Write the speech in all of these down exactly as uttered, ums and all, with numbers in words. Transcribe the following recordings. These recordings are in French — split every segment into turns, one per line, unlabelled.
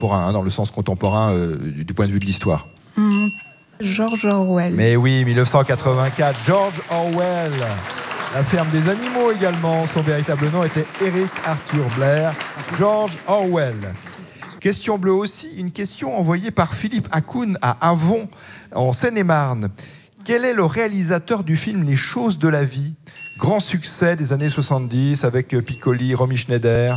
Hein, dans le sens contemporain euh, du, du point de vue de l'histoire.
Mmh. George Orwell.
Mais oui, mille neuf cent quatre-vingt-quatre, George Orwell. La ferme des animaux également. Son véritable nom était Eric Arthur Blair. George Orwell. Question bleue aussi, une question envoyée par Philippe Hakoun à Avon, en Seine-et-Marne. Quel est le réalisateur du film Les choses de la vie? Grand succès des années soixante-dix avec Piccoli, Romy Schneider.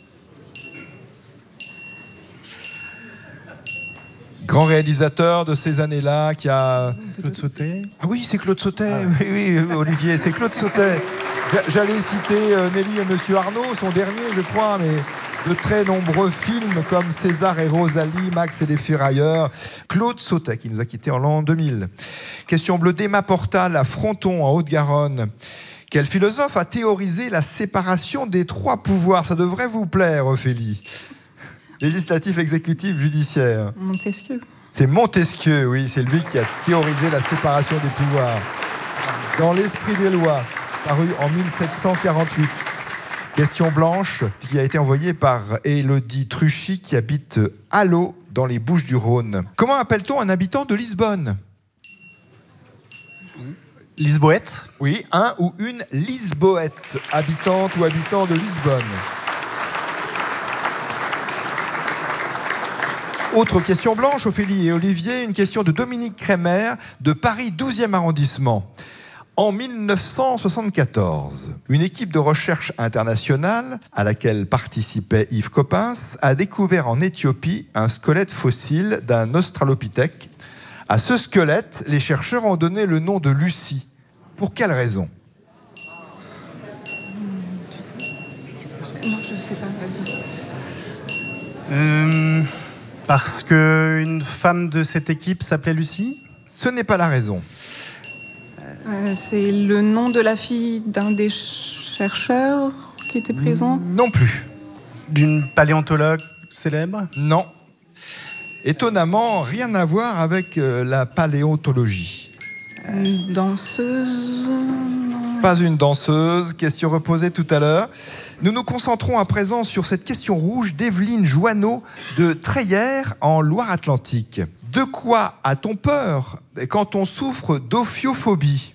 Grand réalisateur de ces années-là qui a...
Claude Sautet.
Ah oui, c'est Claude Sautet. Ah. Oui, oui, Olivier, c'est Claude Sautet. J'allais citer euh, Nelly et Monsieur Arnaud, son dernier, je crois, mais de très nombreux films comme César et Rosalie, Max et les Ferrailleurs. Claude Sautet, qui nous a quittés en l'an deux mille. Question bleue d'Emma Portal à Fronton, en Haute-Garonne. Quel philosophe a théorisé la séparation des trois pouvoirs? Ça devrait vous plaire, Ophélie. Législatif, exécutif, judiciaire.
Montesquieu.
C'est Montesquieu, oui, c'est lui qui a théorisé la séparation des pouvoirs. Dans l'Esprit des lois, paru en mille sept cent quarante-huit. Question blanche, qui a été envoyée par Élodie Truchy, qui habite Allo, dans les Bouches-du-Rhône. Comment appelle-t-on un habitant de Lisbonne?
Lisboète.
Oui, un ou une Lisboète, habitante ou habitant de Lisbonne. Autre question blanche, Ophélie et Olivier, une question de Dominique Crémer de Paris douzième arrondissement. En mille neuf cent soixante-quatorze, une équipe de recherche internationale à laquelle participait Yves Coppens a découvert en Éthiopie un squelette fossile d'un australopithèque. À ce squelette, les chercheurs ont donné le nom de Lucie. Pour quelle raison?
Non, je ne sais pas, vas-y.
Euh... Parce qu'une femme de cette équipe s'appelait Lucie?
Ce n'est pas la raison.
Euh, c'est le nom de la fille d'un des chercheurs qui était présent?
Non plus.
D'une paléontologue célèbre?
Non. Étonnamment, rien à voir avec euh, la paléontologie.
Une danseuse? Non.
Pas une danseuse. Question reposée tout à l'heure. Nous nous concentrons à présent sur cette question rouge d'Evelyne Joanneau de Treillères en Loire-Atlantique. De quoi a-t-on peur quand on souffre d'ophiophobie?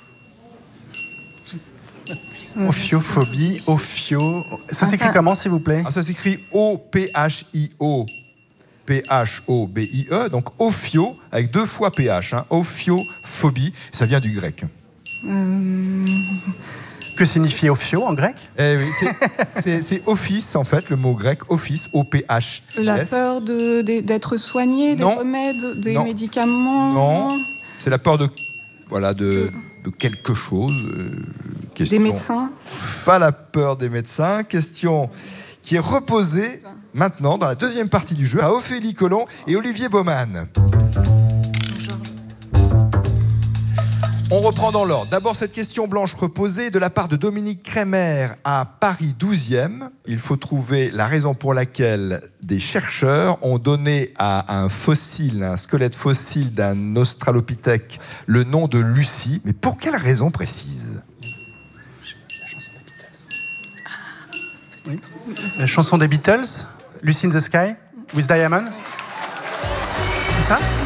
Ophiophobie, ophio... Ça
Ah,
s'écrit
ça...
comment, s'il vous plaît?
Ah, ça s'écrit O P H I O P H O B I E, donc ophio, avec deux fois P H, hein, ophiophobie, ça vient du grec.
Euh...
Que signifie ophio en grec?
Eh oui, c'est, c'est, c'est office, en fait, le mot grec, office, O P H I S.
La peur de, de, d'être soigné, des
non.
remèdes, des
non.
médicaments?
Non, c'est la peur de, voilà, de, de... de quelque chose. Euh,
des médecins?
Pas la peur des médecins. Question qui est reposée maintenant dans la deuxième partie du jeu à Ophélie Collomb et Olivier Baumann. On reprend dans l'ordre. D'abord, cette question blanche reposée de la part de Dominique Crémer à Paris douzième. Il faut trouver la raison pour laquelle des chercheurs ont donné à un fossile, un squelette fossile d'un australopithèque, le nom de Lucie. Mais pour quelle raison précise?
Oui. La chanson des Beatles, Lucy in the Sky, with Diamond. C'est ça?